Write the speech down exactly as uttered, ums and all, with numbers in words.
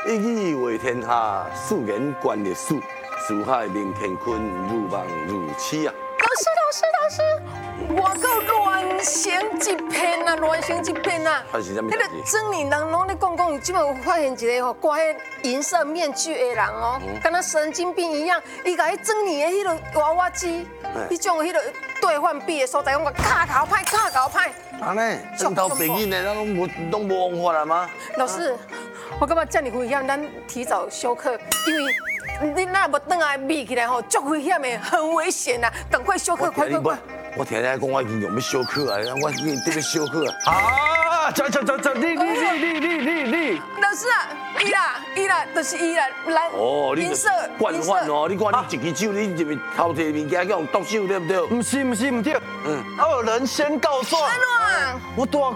一语为天下，素言观历史，书海明乾坤，如梦如痴啊！ 老师，老师，老师，我个乱成一片啊，乱成一片啊！ 发生什么代那个志？ 真理人拢咧讲讲，即摆有发现一个吼，挂迄银色面具的人哦，跟他神经病一样，伊甲迄真理的迄个娃娃机，迄种迄个兑换币的所在，用个卡搞派，卡搞派。 安尼，枕头白紧的，咱拢无拢无方法了吗？ 老师，我感觉这么危险，咱提早休课，因为你那无等下密起来吼，足危险的，很危险呐！赶快休课，快快快！ 我听人讲我已经用要休课啊，我已经得要休课啊！ 啊，走走走走，你你你你你你， 老师啊，伊啦伊啦，就是伊啦，蓝哦，你银色惯犯哦！你看你一支酒，你入面偷摕物件叫人毒手，对不对？ 不是不是不对，嗯，恶人先告状。 安怎？ 我大